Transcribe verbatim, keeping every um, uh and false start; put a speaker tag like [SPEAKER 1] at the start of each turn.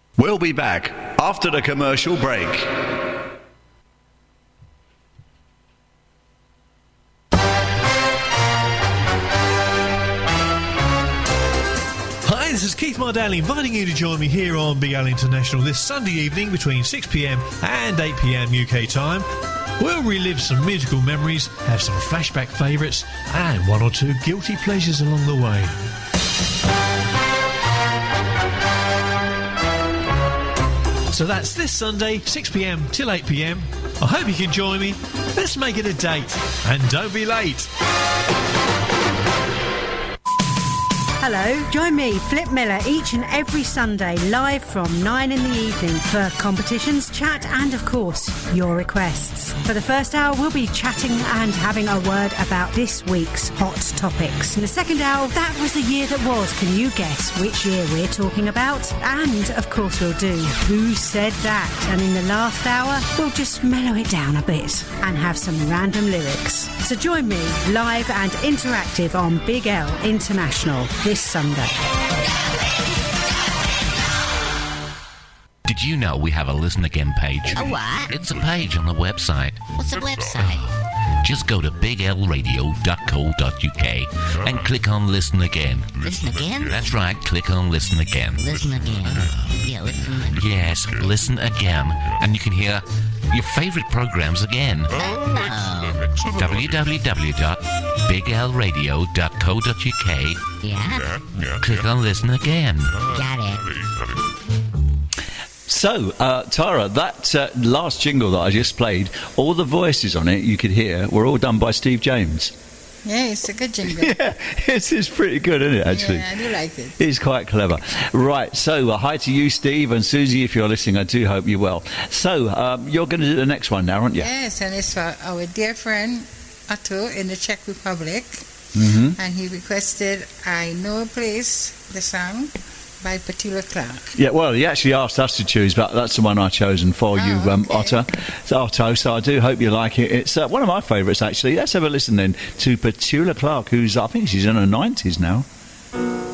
[SPEAKER 1] We'll be back after the commercial break.
[SPEAKER 2] Hi, this is Keith Mardale inviting you to join me here on Big Al International this Sunday evening between six p m and eight p m U K time. We'll relive some musical memories, have some flashback favourites, and one or two guilty pleasures along the way. So that's this Sunday, six p m till eight p m. I hope you can join me. Let's make it a date. And don't be late.
[SPEAKER 3] Hello, join me, Flip Miller, each and every Sunday, live from nine in the evening for competitions, chat and, of course, your requests. For the first hour, we'll be chatting and having a word about this week's hot topics. In the second hour, that was the year that was. Can you guess which year we're talking about? And, of course, we'll do Who Said That? And in the last hour, we'll just mellow it down a bit and have some random lyrics. So join me, live and interactive on Big L International this Sunday.
[SPEAKER 4] Did you know we have a Listen Again page?
[SPEAKER 5] A what?
[SPEAKER 4] It's a page on the website.
[SPEAKER 5] What's the website?
[SPEAKER 4] Just go to big l radio dot co dot u k and click on Listen Again.
[SPEAKER 5] Listen again?
[SPEAKER 4] That's right, click on Listen Again.
[SPEAKER 5] Listen again. Yeah, listen again.
[SPEAKER 4] Yes, Listen Again. And you can hear your favourite programmes again.
[SPEAKER 5] Oh.
[SPEAKER 4] w w w dot big l radio dot co dot u k.
[SPEAKER 5] Yeah?
[SPEAKER 4] Click on Listen Again.
[SPEAKER 5] Got it.
[SPEAKER 1] So, uh, Tara, that uh, last jingle that I just played, all the voices on it you could hear were all done by Steve James.
[SPEAKER 6] Yeah, it's a good jingle.
[SPEAKER 1] Yeah, it's, it's pretty good, isn't it, actually?
[SPEAKER 6] Yeah, I do like it.
[SPEAKER 1] It's quite clever. Right, so uh, hi to you, Steve, and Susie, if you're listening. I do hope you're well. So, um, you're going to do the next one now, aren't you?
[SPEAKER 6] Yes, and it's for our dear friend Otto in the Czech Republic.
[SPEAKER 1] Mm-hmm.
[SPEAKER 6] And he requested I Know a Place, the song, by Petula Clark.
[SPEAKER 1] Yeah, well, he actually asked us to choose, but that's the one I've chosen for
[SPEAKER 6] Oh,
[SPEAKER 1] you, um,
[SPEAKER 6] okay.
[SPEAKER 1] Otto. So, Otto, so I do hope you like it. It's uh, one of my favourites, actually. Let's have a listen then to Petula Clark, who's, I think she's in her nineties now.